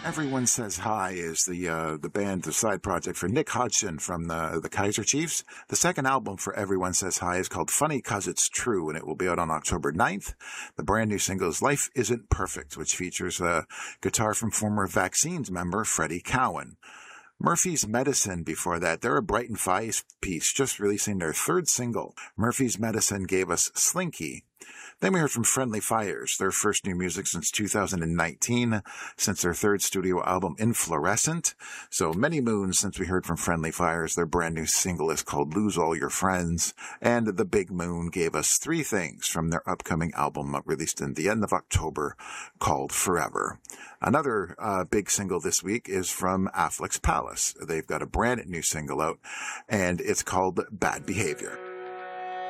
Everyone Says Hi is the band, the side project for Nick Hodgson from the Kaiser Chiefs. The second album for Everyone Says Hi is called Funny 'Cause It's True, and it will be out on October 9th. The brand new single is Life Isn't Perfect, which features guitar from former Vaccines member Freddie Cowan. Murphy's Medicine before that. They're a Brighton Five piece, just releasing their third single. Murphy's Medicine gave us Slinky. Then we heard from Friendly Fires, their first new music since 2019, since their third studio album, Inflorescent. So many moons since we heard from Friendly Fires. Their brand new single is called Lose All Your Friends. And The Big Moon gave us Three Things from their upcoming album released in the end of October called Forever. Another big single this week is from Affleck's Palace. They've got a brand new single out, and it's called Bad Behavior.